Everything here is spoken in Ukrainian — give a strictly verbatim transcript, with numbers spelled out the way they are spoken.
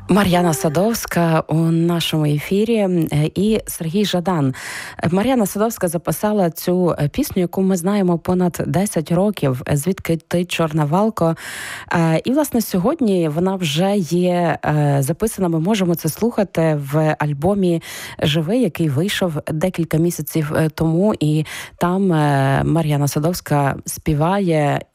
Мар'яна Садовська у нашому ефірі і Сергій Жадан. Мар'яна Садовська записала цю пісню, яку ми знаємо понад десять років, «Звідки ти, чорна валко». І, власне, сьогодні вона вже є записана, ми можемо це слухати в альбомі «Живий», який вийшов декілька місяців тому, і там Мар'яна Садовська співає